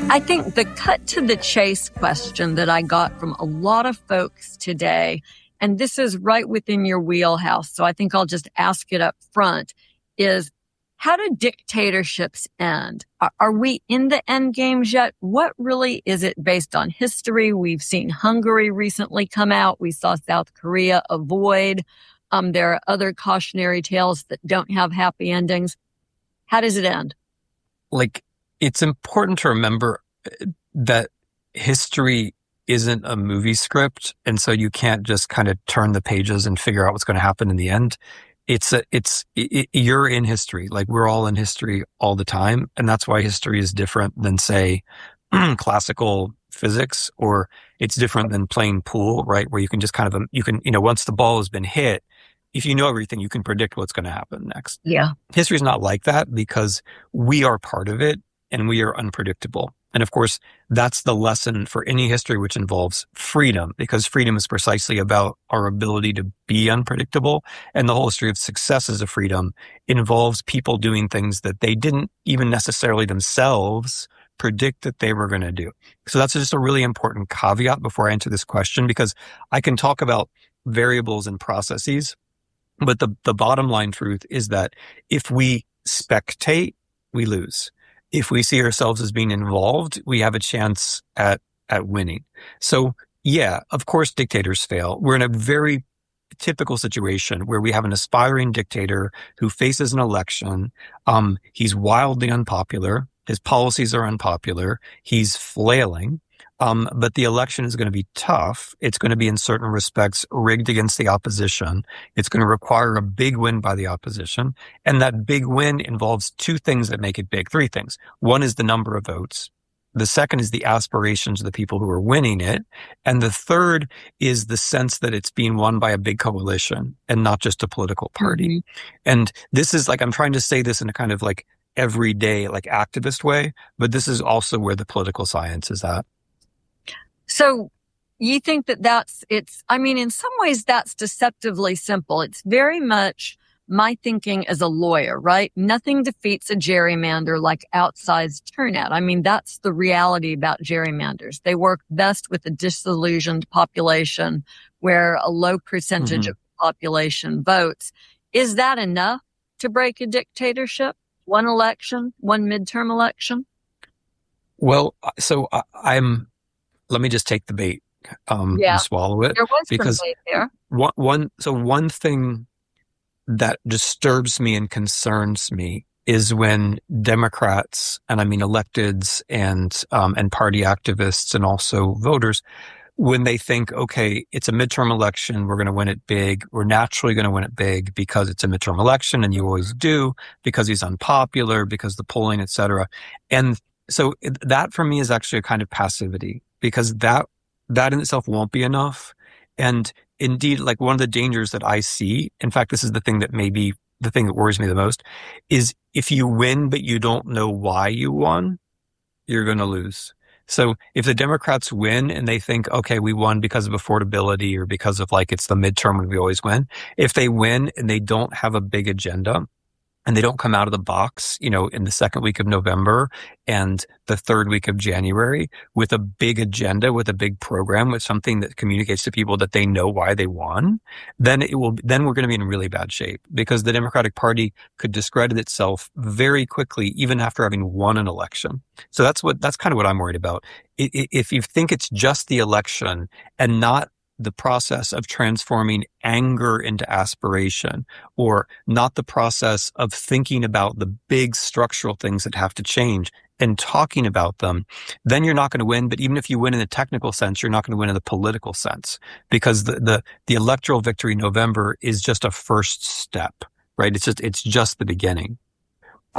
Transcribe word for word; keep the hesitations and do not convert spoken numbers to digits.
I think the cut to the chase question that I got from a lot of folks today, and this is right within your wheelhouse, so I think I'll just ask it up front, is how do dictatorships end? Are, are we in the end games yet? What really is it based on history? We've seen Hungary recently come out. We saw South Korea avoid. Um, there are other cautionary tales that don't have happy endings. How does it end? Like, it's important to remember that history isn't a movie script, and so you can't just kind of turn the pages and figure out what's going to happen in the end. It's a, it's, it, you're in history. Like, we're all in history all the time. And that's why history is different than, say, classical physics, or it's different than playing pool, right? Where you can just kind of, you can, you know, once the ball has been hit, if you know everything, you can predict what's going to happen next. Yeah. History is not like that because we are part of it and we are unpredictable. And of course, that's the lesson for any history which involves freedom, because freedom is precisely about our ability to be unpredictable. And the whole history of success as a freedom involves people doing things that they didn't even necessarily themselves predict that they were going to do. So that's just a really important caveat before I answer this question, because I can talk about variables and processes, but the, the bottom line truth is that if we spectate, we lose. If we see ourselves as being involved, we have a chance at, at winning. So yeah, of course, dictators fail. We're in a very typical situation where we have an aspiring dictator who faces an election. Um, he's wildly unpopular. His policies are unpopular. He's flailing. Um, but the election is going to be tough. It's going to be in certain respects rigged against the opposition. It's going to require a big win by the opposition. And that big win involves two things that make it big, three things. One is the number of votes. The second is the aspirations of the people who are winning it. And the third is the sense that it's being won by a big coalition and not just a political party. Mm-hmm. And this is like, I'm trying to say this in a kind of like everyday, like activist way, but this is also where the political science is at. So you think that that's, it's, I mean, in some ways that's deceptively simple. It's very much my thinking as a lawyer, right? Nothing defeats a gerrymander like outsized turnout. I mean, that's the reality about gerrymanders. They work best with a disillusioned population where a low percentage mm-hmm. of the population votes. Is that enough to break a dictatorship? One election, one midterm election? Well, so I, I'm, let me just take the bait um, yeah. and swallow it. There was because some bait there. One, one, so one thing that disturbs me and concerns me is when Democrats, and I mean electeds and um, and party activists and also voters, when they think, okay, it's a midterm election, we're going to win it big. We're naturally going to win it big because it's a midterm election, and you always do, because he's unpopular, because the polling, et cetera. And so that for me is actually a kind of passivity, because that that in itself won't be enough. And indeed, like one of the dangers that I see, in fact, this is the thing that maybe the thing that worries me the most, is if you win but you don't know why you won, you're going to lose. So if the Democrats win and they think, okay, we won because of affordability or because of like it's the midterm when we always win, if they win and they don't have a big agenda, and they don't come out of the box, you know, in the second week of November and the third week of January with a big agenda, with a big program, with something that communicates to people that they know why they won, then it will, then we're going to be in really bad shape, because the Democratic Party could discredit itself very quickly, even after having won an election. So that's what, that's kind of what I'm worried about. If you think it's just the election and not the process of transforming anger into aspiration, or not the process of thinking about the big structural things that have to change and talking about them, then you're not going to win. But even if you win in the technical sense, you're not going to win in the political sense, because the, the, the electoral victory in November is just a first step, right? It's just, it's just the beginning.